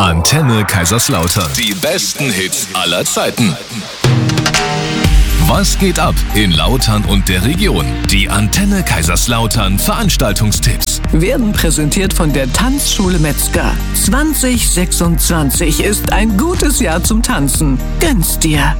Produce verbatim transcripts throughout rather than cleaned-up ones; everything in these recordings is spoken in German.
Antenne Kaiserslautern. Die besten Hits aller Zeiten. Was geht ab in Lautern und der Region? Die Antenne Kaiserslautern Veranstaltungstipps werden präsentiert von der Tanzschule Metzger. zwanzig sechsundzwanzig ist ein gutes Jahr zum Tanzen. Gönn's dir!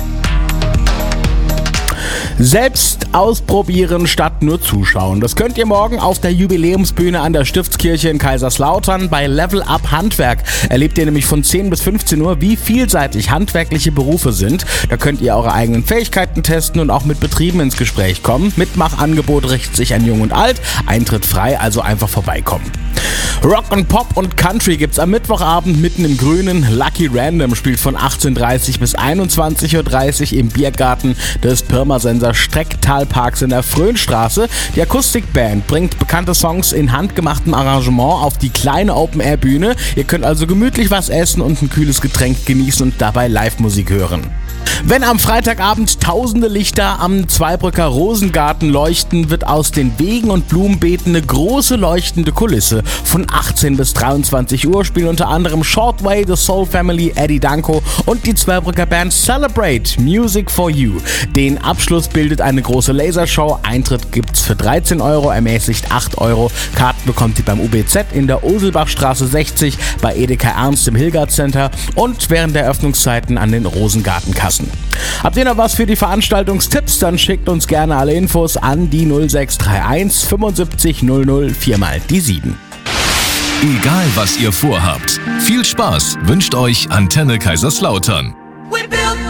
Selbst ausprobieren statt nur zuschauen. Das könnt ihr morgen auf der Jubiläumsbühne an der Stiftskirche in Kaiserslautern bei Level Up Handwerk. Erlebt ihr nämlich von zehn bis fünfzehn Uhr, wie vielseitig handwerkliche Berufe sind. Da könnt ihr eure eigenen Fähigkeiten testen und auch mit Betrieben ins Gespräch kommen. Mitmachangebot richtet sich an Jung und Alt. Eintritt frei, also einfach vorbeikommen. Rock und Pop und Country gibt's am Mittwochabend mitten im Grünen. Lucky Random spielt von achtzehn Uhr dreißig bis einundzwanzig Uhr dreißig im Biergarten des Pirmasens Strecktalparks in der Fröhnstraße. Die Akustikband bringt bekannte Songs in handgemachtem Arrangement auf die kleine Open-Air-Bühne. Ihr könnt also gemütlich was essen und ein kühles Getränk genießen und dabei Live-Musik hören. Wenn am Freitagabend tausende Lichter am Zweibrücker Rosengarten leuchten, wird aus den Wegen und Blumenbeeten eine große leuchtende Kulisse. Von achtzehn bis dreiundzwanzig Uhr spielen unter anderem Shortway, The Soul Family, Eddie Danko und die Zweibrücker Band Celebrate Music for You. Den Abschluss bildet eine große Lasershow. Eintritt gibt's für dreizehn Euro, ermäßigt acht Euro. Karten bekommt ihr beim U B Z in der Oselbachstraße sechzig, bei Edeka Ernst im Hilgard Center und während der Öffnungszeiten an den Rosengartenkassen. Habt ihr noch was für die Veranstaltungstipps? Dann schickt uns gerne alle Infos an die null sechs drei eins fünfundsiebzig null null vier mal die sieben. Egal was ihr vorhabt, viel Spaß wünscht euch Antenne Kaiserslautern. We built